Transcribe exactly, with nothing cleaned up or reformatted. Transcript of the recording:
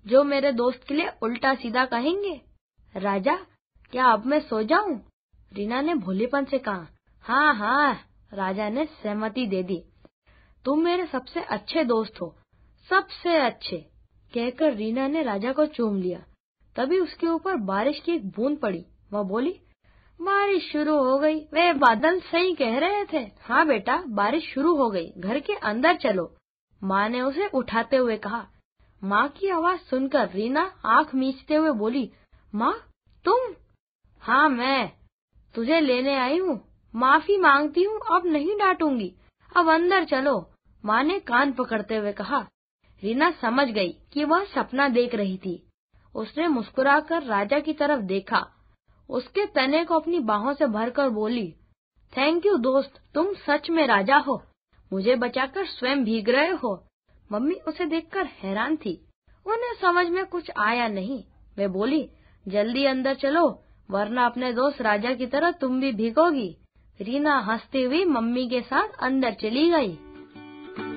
जो मेरे दोस्त के लिए उल्टा सीधा कहेंगे। राजा, क्या अब मैं सो जाऊं? रीना ने भोलेपन से कहा। हाँ हाँ, राजा ने सहमति दे दी। तुम मेरे सबसे अच्छे दोस्त हो, सबसे अच्छे, कहकर रीना ने राजा को चूम लिया। तभी उसके ऊपर बारिश की एक बूंद पड़ी। वह बोली, बारिश शुरू हो गई। वे बादल सही कह रहे थे। हाँ बेटा, बारिश शुरू हो गई, घर के अंदर चलो, माँ ने उसे उठाते हुए कहा। माँ की आवाज सुनकर रीना आंख मीचते हुए बोली, माँ तुम? हाँ मैं तुझे लेने आई हूँ। माफी मांगती हूँ, अब नहीं डांटूंगी, अब अंदर चलो, माँ ने कान पकड़ते हुए कहा। रीना समझ गई कि वह सपना देख रही थी। उसने मुस्कुराकर राजा की तरफ देखा, उसके तने को अपनी बाहों से भरकर बोली, थैंक यू दोस्त, तुम सच में राजा हो, मुझे बचाकर स्वयं भीग रहे हो। मम्मी उसे देखकर हैरान थी, उन्हें समझ में कुछ आया नहीं। वे बोली, जल्दी अंदर चलो, वरना अपने दोस्त राजा की तरह तुम भी भीगोगी। रीना हंसती हुई मम्मी के साथ अंदर चली गई।